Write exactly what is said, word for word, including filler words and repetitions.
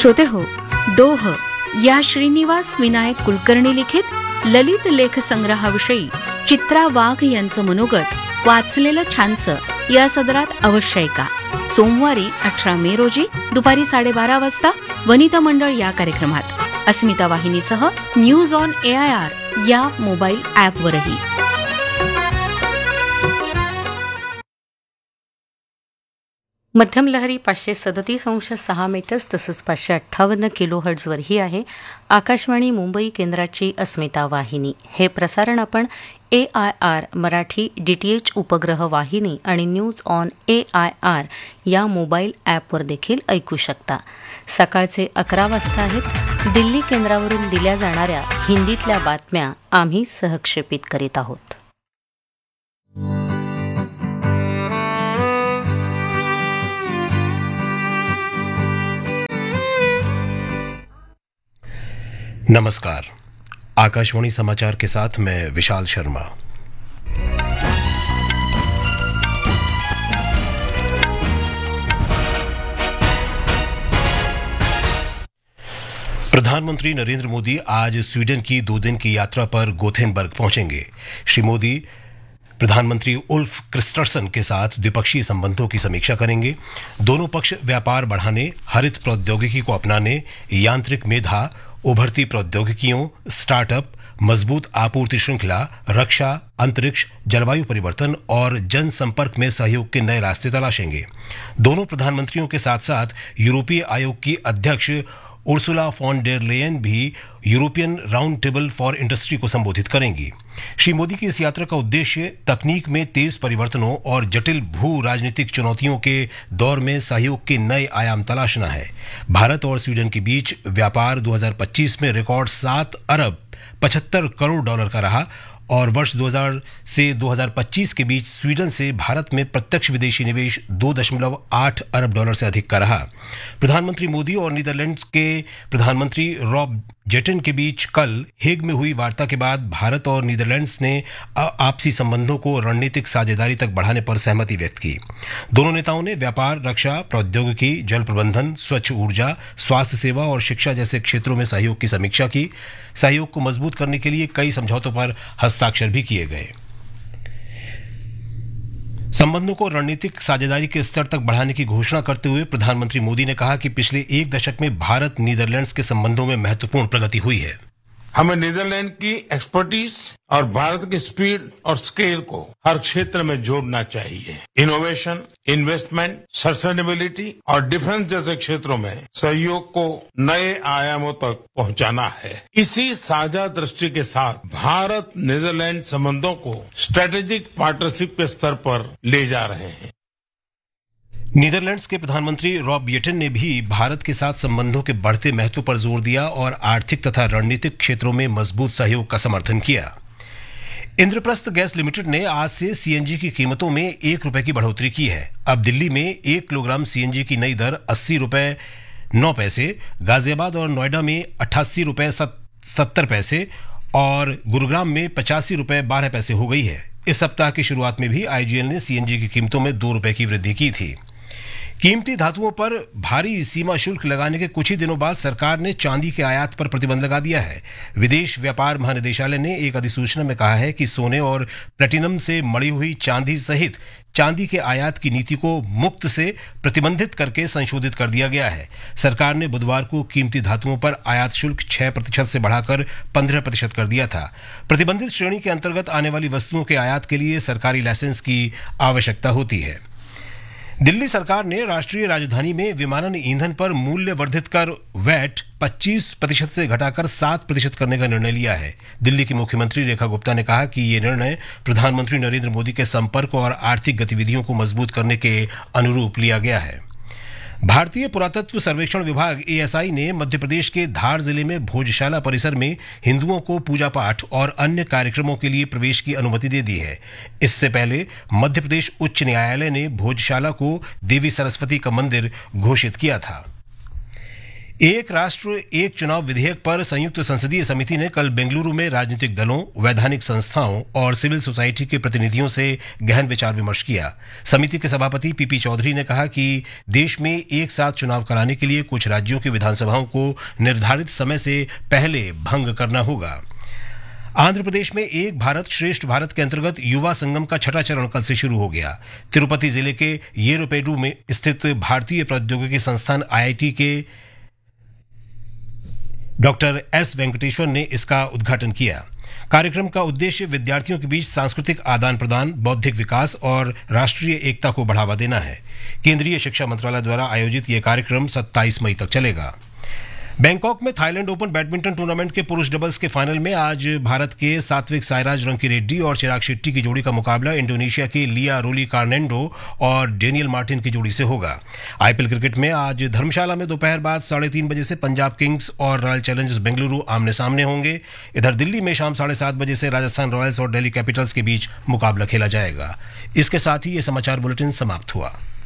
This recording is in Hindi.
श्रोते हो, डोह या श्रीनिवास विनायक कुलकर्णी लिखित ललित लेख संग्रहाविषयी चित्रा वाघ यांचं मनोगत वाचलेलं छानसं या सदरात अवश्य ऐका. सोमवारी अठरा मे रोजी दुपारी साडेबारा वाजता वनिता मंडळ या कार्यक्रमात अस्मिता वाहिनीसह news on A I R या मोबाईल ॲपवरही. मध्यम लहरी पाचशे सदतीस अंश सहा मीटर्स तसंच पाचशे अठ्ठावन्न किलो हर्ट्झवरही आहे. आकाशवाणी मुंबई केंद्राची अस्मिता वाहिनी. हे प्रसारण आपण ए I R Marathi D T H उपग्रह वाहिनी आणि news on A I R या मोबाईल ॲपवर देखील ऐकू शकता. सकाळचे अकरा वाजता आहेत. दिल्ली केंद्रावरून दिल्या जाणाऱ्या हिंदीतल्या बातम्या आम्ही सहक्षेपित करीत आहोत. नमस्कार. आकाशवाणी समाचार के साथ मैं विशाल शर्मा. प्रधानमंत्री नरेंद्र मोदी आज स्वीडन की दो दिन की यात्रा पर गोथेनबर्ग पहुंचेंगे. श्री मोदी प्रधानमंत्री उल्फ क्रिस्टर्सन के साथ द्विपक्षीय संबंधों की समीक्षा करेंगे. दोनों पक्ष व्यापार बढ़ाने, हरित प्रौद्योगिकी को अपनाने, यांत्रिक मेधा, उभरती प्रौद्योगिकियों, स्टार्टअप, मजबूत आपूर्ति श्रृंखला, रक्षा, अंतरिक्ष, जलवायु परिवर्तन और जनसंपर्क में सहयोग के नए रास्ते तलाशेंगे. दोनों प्रधानमंत्रियों के साथ साथ यूरोपीय आयोग की अध्यक्ष उर्सुला फॉन डेर लेयन भी European round table for industry को संबोधित करेंगी. श्री मोदी की इस यात्रा का उद्देश्य तकनीक में तेज परिवर्तनों और जटिल भू राजनीतिक चुनौतियों के दौर में सहयोग के नए आयाम तलाशना है. भारत और स्वीडन के बीच व्यापार दो हज़ार पच्चीस में रिकॉर्ड सात अरब पचहत्तर करोड़ डॉलर का रहा और वर्ष दो हज़ार से दो हज़ार पच्चीस के बीच स्वीडन से भारत में प्रत्यक्ष विदेशी निवेश दो दशमलव आठ अरब डॉलर से अधिक का रहा. प्रधानमंत्री मोदी और नीदरलैंड्स के प्रधानमंत्री रॉब जेटन के बीच कल हेग में हुई वार्ता के बाद भारत और नीदरलैंड्स ने आपसी संबंधों को रणनीतिक साझेदारी तक बढ़ाने पर सहमति व्यक्त की. दोनों नेताओं ने व्यापार, रक्षा, प्रौद्योगिकी, जल प्रबंधन, स्वच्छ ऊर्जा, स्वास्थ्य सेवा और शिक्षा जैसे क्षेत्रों में सहयोग की समीक्षा की. सहयोग को मजबूत करने के लिए कई समझौतों पर हस्ताक्षर भी किए गए. संबंधों को रणनीतिक साझेदारी के स्तर तक बढ़ाने की घोषणा करते हुए प्रधानमंत्री मोदी ने कहा कि पिछले एक दशक में भारत नीदरलैंड्स के संबंधों में महत्वपूर्ण प्रगति हुई है. हमें नीदरलैंड की एक्सपर्टीज और भारत की स्पीड और स्केल को हर क्षेत्र में जोड़ना चाहिए. इनोवेशन, इन्वेस्टमेंट, सस्टेनेबिलिटी और डिफेंस जैसे क्षेत्रों में सहयोग को नए आयामों तक पहुंचाना है. इसी साझा दृष्टि के साथ भारत नीदरलैंड संबंधों को स्ट्रेटेजिक पार्टनरशिप के स्तर पर ले जा रहे हैं. नीदरलैंड्स के प्रधानमंत्री रॉब येटन ने भी भारत के साथ संबंधों के बढ़ते महत्व पर जोर दिया और आर्थिक तथा रणनीतिक क्षेत्रों में मजबूत सहयोग का समर्थन किया. इंद्रप्रस्थ गैस लिमिटेड ने आज से सीएनजी की कीमतों में एक रुपए की बढ़ोतरी की है. अब दिल्ली में एक किलोग्राम सीएनजी की नई दर अस्सी रुपए नौ पैसे, गाजियाबाद और नोएडा में अट्ठासी रुपए सत्तर पैसे और गुरुग्राम में पचासी रुपए बारह पैसे हो गई है. इस सप्ताह की शुरुआत में भी आईजीएल ने सीएनजी की कीमतों में दो रुपए की वृद्धि की थी. कीमती धातुओं पर भारी सीमा शुल्क लगाने के कुछ ही दिनों बाद सरकार ने चांदी के आयात पर प्रतिबंध लगा दिया है. विदेश व्यापार महानिदेशालय ने एक अधिसूचना में कहा है कि सोने और प्लेटिनम से मड़ी हुई चांदी सहित चांदी के आयात की नीति को मुक्त से प्रतिबंधित करके संशोधित कर दिया गया है. सरकार ने बुधवार को कीमती धातुओं पर आयात शुल्क छह प्रतिशत से बढ़ाकर पंद्रह प्रतिशत कर दिया था. प्रतिबंधित श्रेणी के अंतर्गत आने वाली वस्तुओं के आयात के लिए सरकारी लाइसेंस की आवश्यकता होती है. दिल्ली सरकार ने राष्ट्रीय राजधानी में विमानन ईंधन पर मूल्य वर्धित कर वैट पच्चीस प्रतिशत से घटाकर सात प्रतिशत करने का निर्णय लिया है. दिल्ली की मुख्यमंत्री रेखा गुप्ता ने कहा कि ये निर्णय प्रधानमंत्री नरेंद्र मोदी के संपर्क और आर्थिक गतिविधियों को मजबूत करने के अनुरूप लिया गया है. भारतीय पुरातत्व सर्वेक्षण विभाग ए एस आई ने मध्य प्रदेश के धार जिले में भोजशाला परिसर में हिंदुओं को पूजा पाठ और अन्य कार्यक्रमों के लिए प्रवेश की अनुमति दे दी है. इससे पहले मध्य प्रदेश उच्च न्यायालय ने भोजशाला को देवी सरस्वती का मंदिर घोषित किया था. एक राष्ट्र एक चुनाव विधेयक पर संयुक्त संसदीय समिति ने कल बेंगलुरु में राजनीतिक दलों, वैधानिक संस्थाओं और सिविल सोसाइटी के प्रतिनिधियों से गहन विचार विमर्श किया। समिति के सभापति पीपी चौधरी ने कहा कि देश में एक साथ चुनाव कराने के लिए कुछ राज्यों की विधानसभाओं को निर्धारित समय से पहले भंग करना होगा। आंध्र प्रदेश में एक भारत श्रेष्ठ भारत के अंतर्गत युवा संगम का छठा चरण कल से शुरू हो गया। तिरुपति जिले के येरुपेडु में स्थित भारतीय प्रौद्योगिकी संस्थान आईआईटी के डॉक्टर एस वेंकटेश्वर ने इसका उद्घाटन किया। कार्यक्रम का उद्देश्य विद्यार्थियों के बीच सांस्कृतिक आदान प्रदान, बौद्धिक विकास और राष्ट्रीय एकता को बढ़ावा देना है। केंद्रीय शिक्षा मंत्रालय द्वारा आयोजित यह कार्यक्रम सत्ताईस मई तक चलेगा। बैंकॉक में थाईलैंड ओपन बैडमिंटन टूर्नामेंट के पुरुष डबल्स के फाइनल में आज भारत के सात्विक साईराज रंकीरेड्डी और चिराग शेट्टी की जोड़ी का मुकाबला इंडोनेशिया के लिया रोली कार्नेंडो और डेनियल मार्टिन की जोड़ी से होगा। आईपीएल क्रिकेट में आज धर्मशाला में दोपहर बाद साढ़े तीन बजे से पंजाब किंग्स और रॉयल चैलेंजर्स बेंगलुरु आमने सामने होंगे। इधर दिल्ली में शाम साढ़े सात बजे से राजस्थान रॉयल्स और दिल्ली कैपिटल्स के बीच मुकाबला खेला जाएगा। इसके साथ ही ये समाचार बुलेटिन समाप्त हुआ।